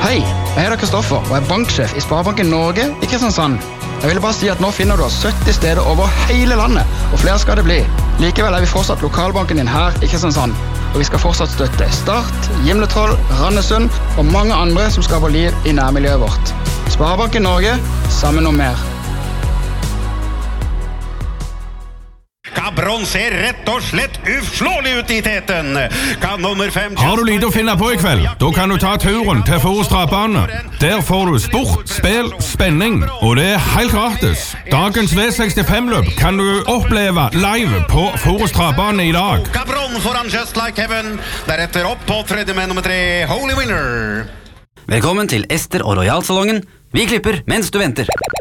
Hei, jeg heter Kristoffer og er banksjef i Sparebanken Norge i Kristiansand. Jeg ville bare si at nå finner du oss 70 steder over hele landet, og flere skal det bli. Likevel er vi fortsatt lokalbanken din her i Kristiansand, og vi skal fortsatt støtte Start, Gimletroll, Randesund og mange andre som skaper liv i nærmiljøet vårt. Sparebanken Norge, sammen om mer. Cabron ser rett og slett uslåelig ut i teten. Kan nummer 5... Har du lite å finne på i kveld? Da kan du ta turen til Forus Travbane. Der får du sport, spill, spenning, og det er helt gratis. Dagens V65-løp kan du oppleve live på Forus Travbane i dag. Cabron foran Just Like Heaven. Deretter opp på tredje med nummer 3, Holy Winner. Velkommen til Ester og Royal-salongen. Vi klipper mens du venter.